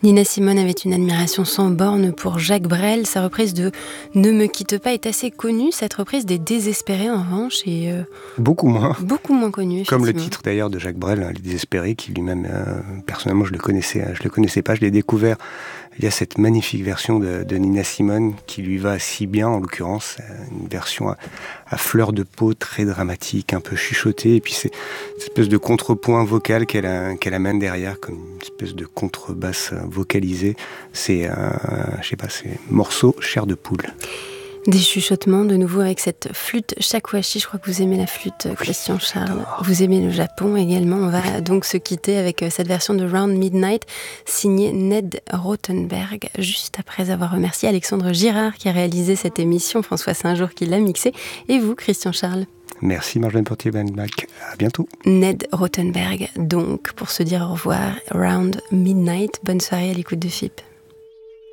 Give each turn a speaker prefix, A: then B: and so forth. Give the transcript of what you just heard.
A: Nina Simone avait une admiration sans borne pour Jacques Brel. Sa reprise de « Ne me quitte pas » est assez connue. Cette reprise des Désespérés, en revanche, est
B: beaucoup moins
A: connue.
B: Comme le titre d'ailleurs de Jacques Brel, Les Désespérés, qui lui-même, personnellement, je le connaissais pas, je l'ai découvert. Il y a cette magnifique version de Nina Simone qui lui va si bien, en l'occurrence, une version à fleur de peau, très dramatique, un peu chuchotée, et puis c'est cette espèce de contrepoint vocal qu'elle amène derrière, comme une espèce de contrebasse vocalisée. C'est morceau chair de poule.
A: Des chuchotements de nouveau avec cette flûte shakuhachi. Je crois que vous aimez la flûte, Christian Charles. Vous aimez le Japon également. On va donc se quitter avec cette version de Round Midnight signée Ned Rothenberg, juste après avoir remercié Alexandre Girard qui a réalisé cette émission, François Saint-Jour qui l'a mixée, et vous, Christian Charles.
B: Merci Marjolaine Portier-Benbach. À bientôt.
A: Ned Rothenberg, donc, pour se dire au revoir, Round Midnight. Bonne soirée à l'écoute de FIP.